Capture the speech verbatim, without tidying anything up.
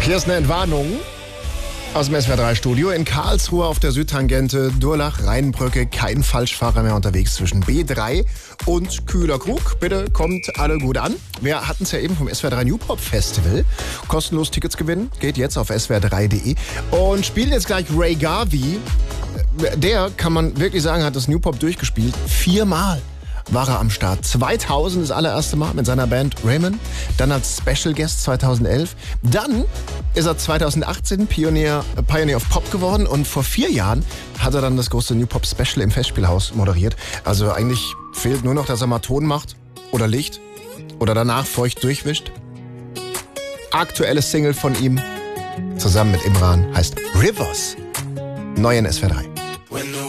Hier ist eine Entwarnung aus dem S W R drei Studio. In Karlsruhe auf der Südtangente Durlach-Rheinbrücke kein Falschfahrer mehr unterwegs zwischen B drei und Kühlerkrug. Bitte kommt alle gut an. Wir hatten es ja eben vom S W R drei New Pop Festival. Kostenlos Tickets gewinnen. Geht jetzt auf S W R drei punkt de und spielen jetzt gleich Ray Garvey. Der, kann man wirklich sagen, hat das New Pop durchgespielt. Viermal war er am Start. zweitausend das allererste Mal mit seiner Band Raymond. Dann als Special Guest zweitausendelf. Dann ist er zweitausendachtzehn Pionier, Pioneer of Pop geworden. Und vor vier Jahren hat er dann das große New Pop Special im Festspielhaus moderiert. Also eigentlich fehlt nur noch, dass er mal Ton macht oder Licht oder danach feucht durchwischt. Aktuelles Single von ihm zusammen mit Imran heißt Rivers. Neu in S W R drei.